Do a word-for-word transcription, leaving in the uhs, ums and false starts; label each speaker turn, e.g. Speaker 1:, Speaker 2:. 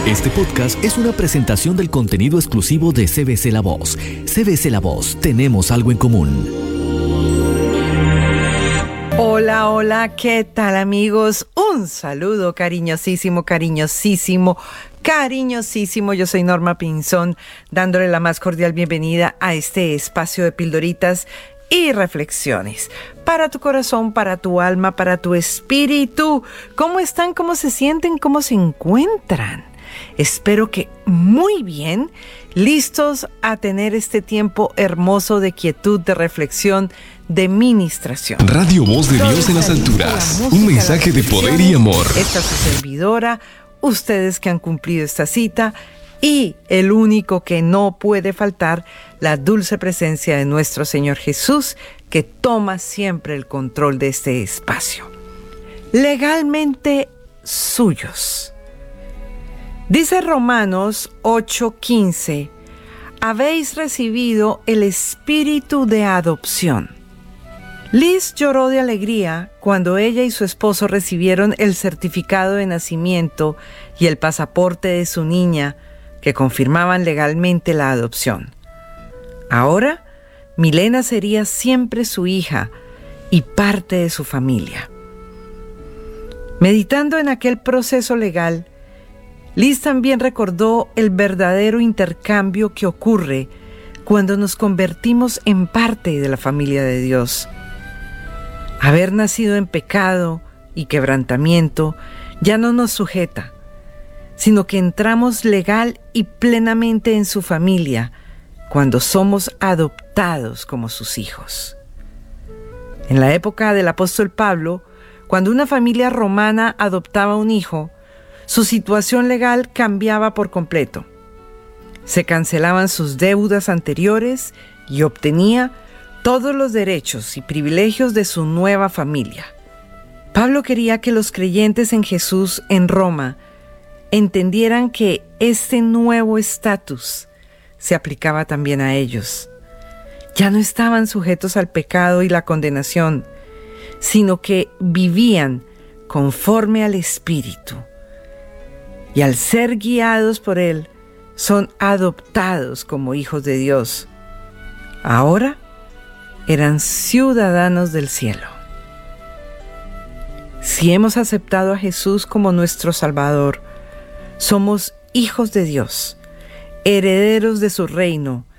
Speaker 1: Este podcast es una presentación del contenido exclusivo de C B C La Voz. C B C La Voz, tenemos algo en común.
Speaker 2: Hola, hola, ¿qué tal, amigos? Un saludo cariñosísimo, cariñosísimo, cariñosísimo. Yo soy Norma Pinzón, dándole la más cordial bienvenida a este espacio de pildoritas y reflexiones para tu corazón, para tu alma, para tu espíritu. ¿Cómo están? ¿Cómo se sienten? ¿Cómo se encuentran? Espero que muy bien, listos a tener este tiempo hermoso de quietud, de reflexión, de ministración.
Speaker 3: Radio Voz de Dios en las alturas. Un mensaje de poder y amor.
Speaker 2: Esta es su servidora, ustedes que han cumplido esta cita y el único que no puede faltar, la dulce presencia de nuestro Señor Jesús, que toma siempre el control de este espacio. Legalmente suyos. Dice Romanos ocho quince, habéis recibido el espíritu de adopción. Liz lloró de alegría cuando ella y su esposo recibieron el certificado de nacimiento y el pasaporte de su niña que confirmaban legalmente la adopción. Ahora, Milena sería siempre su hija y parte de su familia. Meditando en aquel proceso legal, Liz también recordó el verdadero intercambio que ocurre cuando nos convertimos en parte de la familia de Dios. Haber nacido en pecado y quebrantamiento ya no nos sujeta, sino que entramos legal y plenamente en su familia cuando somos adoptados como sus hijos. En la época del apóstol Pablo, cuando una familia romana adoptaba un hijo, su situación legal cambiaba por completo. Se cancelaban sus deudas anteriores y obtenía todos los derechos y privilegios de su nueva familia. Pablo quería que los creyentes en Jesús en Roma entendieran que este nuevo estatus se aplicaba también a ellos. Ya no estaban sujetos al pecado y la condenación, sino que vivían conforme al Espíritu. Y al ser guiados por Él, son adoptados como hijos de Dios. Ahora eran ciudadanos del cielo. Si hemos aceptado a Jesús como nuestro Salvador, somos hijos de Dios, herederos de su reino